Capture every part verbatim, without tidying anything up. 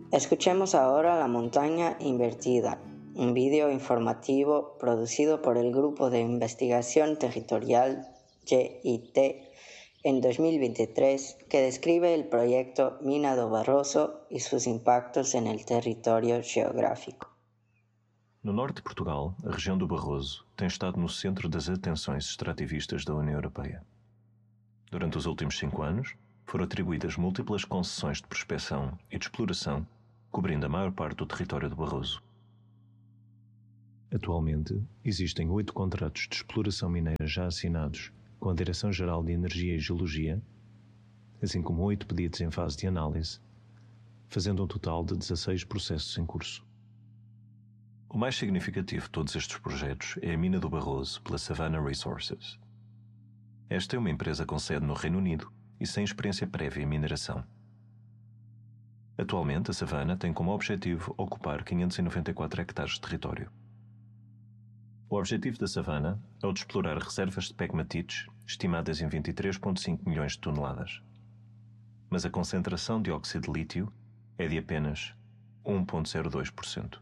Escuchemos ahora La Montaña Invertida, un video informativo producido por el Grupo de Investigación Territorial G I T en dos mil veintitrés que describe el proyecto Mina do Barroso e seus impactos en el território geográfico. No norte de Portugal, a região do Barroso tem estado no centro das atenções extrativistas da União Europeia. Durante os últimos cinco anos, foram atribuídas múltiplas concessões de prospecção e de exploração, cobrindo a maior parte do território do Barroso. Atualmente, existem oito contratos de exploração mineira já assinados com a Direção-Geral de Energia e Geologia, assim como oito pedidos em fase de análise, fazendo um total de dezasseis processos em curso. O mais significativo de todos estes projetos é a Mina do Barroso, pela Savannah Resources. Esta é uma empresa com sede no Reino Unido e sem experiência prévia em mineração. Atualmente, a Savannah tem como objetivo ocupar quinhentos e noventa e quatro hectares de território. O objetivo da Savannah é o de explorar reservas de pegmatites estimadas em vinte e três vírgula cinco milhões de toneladas. Mas a concentração de óxido de lítio é de apenas um vírgula zero dois por cento.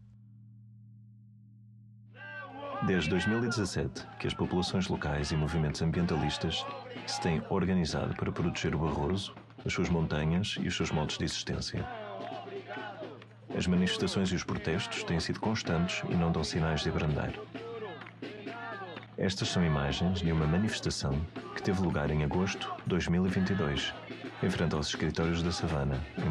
Desde dois mil e dezassete, que as populações locais e movimentos ambientalistas se têm organizado para proteger o Barroso, as suas montanhas e os seus modos de existência. As manifestações e os protestos têm sido constantes e não dão sinais de abrandar. Estas são imagens de uma manifestação que teve lugar em agosto de dois mil e vinte e dois, em frente aos escritórios da Savannah, em